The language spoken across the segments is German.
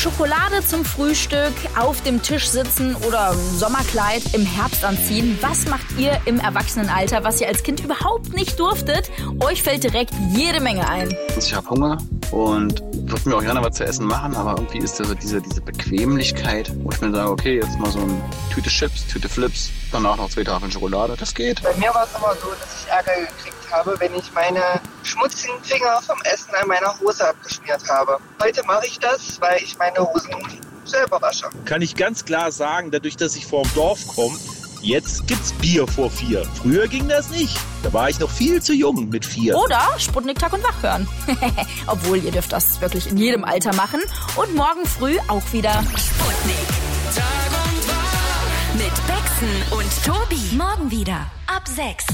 Schokolade zum Frühstück, auf dem Tisch sitzen oder ein Sommerkleid im Herbst anziehen. Was macht ihr im Erwachsenenalter, was ihr als Kind überhaupt nicht durftet? Euch fällt direkt jede Menge ein. Ich habe Hunger und würde mir auch gerne was zu essen machen, aber irgendwie ist da so diese Bequemlichkeit, wo ich mir sage, okay, jetzt mal so eine Tüte Chips, Tüte Flips, danach noch 2 Tafeln Schokolade, das geht. Bei mir war es immer so, dass ich Ärger gekriegt habe, wenn ich meine schmutzigen Finger vom Essen an meiner Hose abgeschmiert habe. Heute mache ich das, weil ich meine Hosen selber wasche. Kann ich ganz klar sagen, dadurch, dass ich vom Dorf komme, jetzt gibt's Bier vor 4. Früher ging das nicht. Da war ich noch viel zu jung mit 4. Oder Sputnik Tag und Wach hören. Obwohl, ihr dürft das wirklich in jedem Alter machen. Und morgen früh auch wieder Sputnik Tag und Wach mit Bexen und Tobi. Morgen wieder ab 6.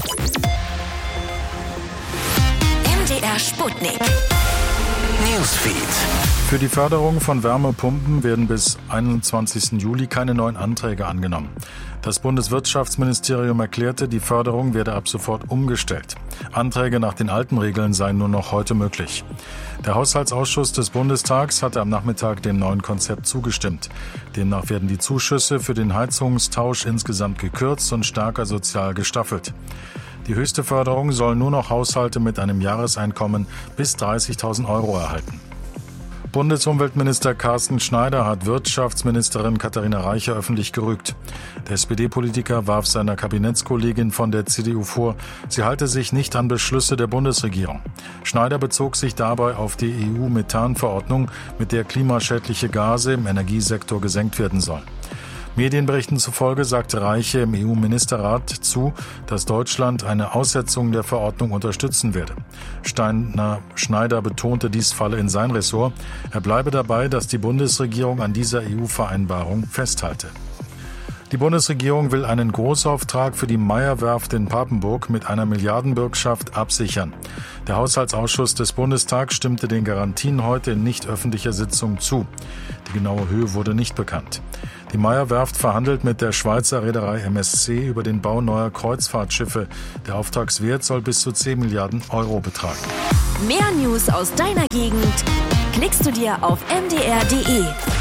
MDR Sputnik Newsfeed. Für die Förderung von Wärmepumpen werden bis 21. Juli keine neuen Anträge angenommen. Das Bundeswirtschaftsministerium erklärte, die Förderung werde ab sofort umgestellt. Anträge nach den alten Regeln seien nur noch heute möglich. Der Haushaltsausschuss des Bundestags hatte am Nachmittag dem neuen Konzept zugestimmt. Demnach werden die Zuschüsse für den Heizungstausch insgesamt gekürzt und stärker sozial gestaffelt. Die höchste Förderung soll nur noch Haushalte mit einem Jahreseinkommen bis 30.000 € erhalten. Bundesumweltminister Carsten Schneider hat Wirtschaftsministerin Katharina Reiche öffentlich gerügt. Der SPD-Politiker warf seiner Kabinettskollegin von der CDU vor, sie halte sich nicht an Beschlüsse der Bundesregierung. Schneider bezog sich dabei auf die EU-Methan-Verordnung, mit der klimaschädliche Gase im Energiesektor gesenkt werden sollen. Medienberichten zufolge sagte Reiche im EU-Ministerrat zu, dass Deutschland eine Aussetzung der Verordnung unterstützen werde. Schneider betonte, dies falle in sein Ressort. Er bleibe dabei, dass die Bundesregierung an dieser EU-Vereinbarung festhalte. Die Bundesregierung will einen Großauftrag für die Meyer-Werft in Papenburg mit einer Milliardenbürgschaft absichern. Der Haushaltsausschuss des Bundestags stimmte den Garantien heute in nicht öffentlicher Sitzung zu. Die genaue Höhe wurde nicht bekannt. Die Meyer-Werft verhandelt mit der Schweizer Reederei MSC über den Bau neuer Kreuzfahrtschiffe. Der Auftragswert soll bis zu 10 Milliarden € betragen. Mehr News aus deiner Gegend klickst du dir auf mdr.de.